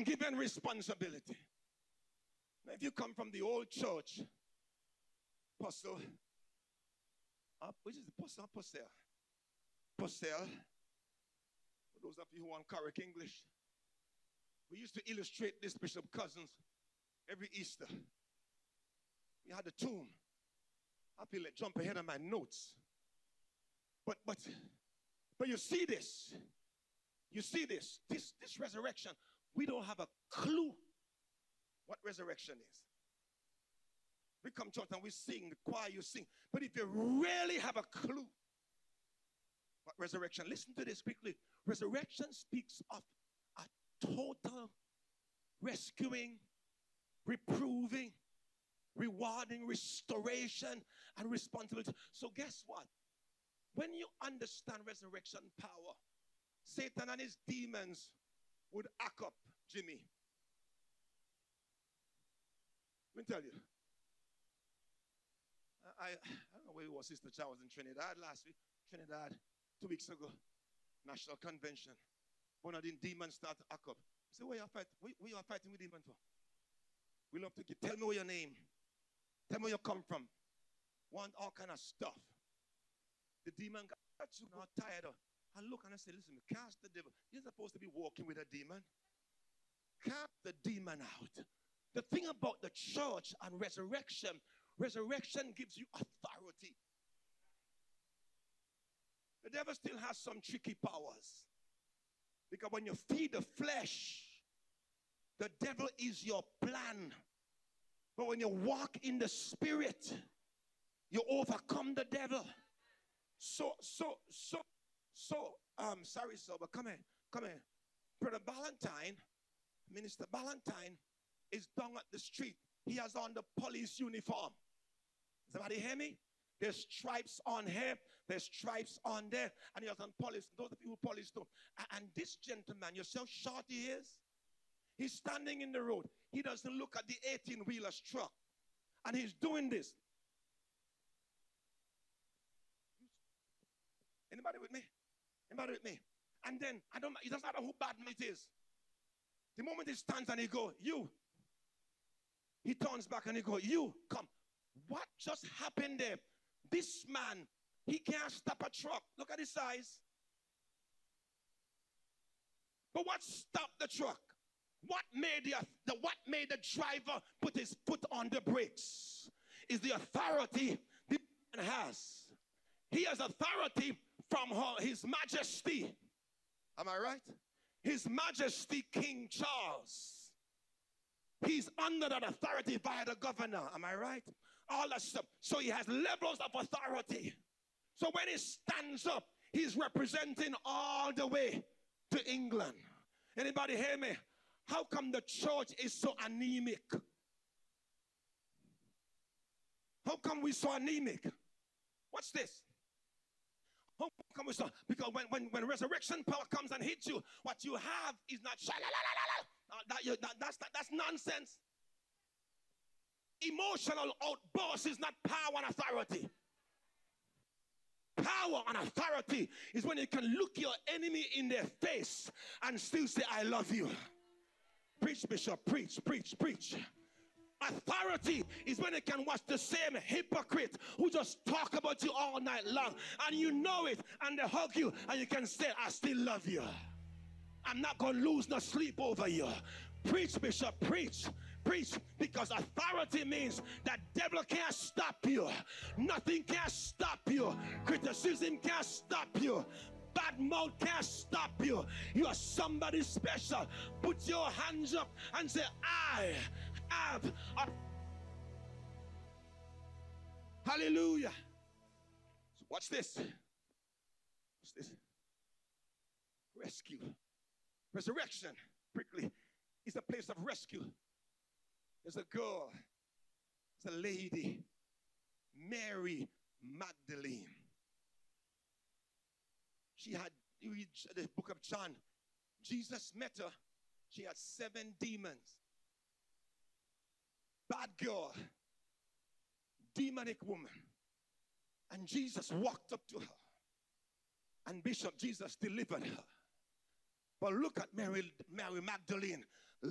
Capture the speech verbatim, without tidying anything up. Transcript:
and given responsibility. Now, if you come from the old church, Apostle, uh, which is the Apostle? Apostle. Apostle. For those of you who want correct English, we used to illustrate this, Bishop Cousins, every Easter. We had a tomb. I feel like jump ahead of my notes. But but but you see this. You see this. This this resurrection. We don't have a clue what resurrection is. We come to church and we sing, the choir you sing. But if you really have a clue what resurrection, listen to this quickly. Resurrection speaks of a total rescuing, reproving, rewarding, restoration, and responsibility. So guess what? When you understand resurrection power, Satan and his demons would act up Jimmy. Let me tell you. I, I don't know where it was, Sister Cha was in Trinidad last week. Trinidad, two weeks ago, National Convention. One of the demons started to act up. I said, where you fight? Where, where you are fighting with demons for? We love to get, tell me where your name. Tell me where you come from. Want all kind of stuff. The demon got you now tired of. I look and I say, listen, cast the devil. You're supposed to be walking with a demon. Cast the demon out. The thing about the church and resurrection, resurrection gives you authority. The devil still has some tricky powers. Because when you feed the flesh, the devil is your plan. But when you walk in the spirit, you overcome the devil. So, so, so, so, um, sorry, sir, but come here, come here. Brother Ballantyne, Minister Ballantyne, is down at the street. He has on the police uniform. Somebody hear me? There's stripes on here, there's stripes on there, and he has on police. Those are people who police too. And this gentleman, you see how short he is? He's standing in the road. He doesn't look at the eighteen-wheeler's truck. And he's doing this. Anybody with me? Anybody with me? And then, I don't, it doesn't matter who bad it is. The moment he stands and he goes, you. He turns back and he goes, you, come. What just happened there? This man, he can't stop a truck. Look at his size. But what stopped the truck? What made the, the what made the driver put his foot on the brakes? Is the authority the man has. He has authority from her, His Majesty. Am I right? His Majesty King Charles. He's under that authority by the governor. Am I right? All that stuff. So he has levels of authority. So when he stands up, he's representing all the way to England. Anybody hear me? How come the church is so anemic? How come we so anemic? What's this? How come we so? Because when, when, when resurrection power comes and hits you, what you have is not sha-la-la-la-la-la. Uh, that, you, that, that's, that, that's nonsense. Emotional outburst is not power and authority. Power and authority is when you can look your enemy in their face and still say, I love you. Preach, Bishop, preach, preach, preach. Authority is when you can watch the same hypocrite who just talk about you all night long and you know it and they hug you and you can say, I still love you. I'm not going to lose no sleep over you. Preach, Bishop, preach, preach, because authority means that devil can't stop you. Nothing can stop you. Criticism can't stop you. Bad mouth can't stop you. You are somebody special. Put your hands up and say, I have a... Hallelujah. So watch this. What's this? Rescue. Resurrection, prickly, is a place of rescue. There's a girl, there's a lady, Mary Magdalene. She had, you read the book of John, Jesus met her, she had seven demons. Bad girl, demonic woman. And Jesus walked up to her. And Bishop, Jesus delivered her. But look at Mary, Mary Magdalene.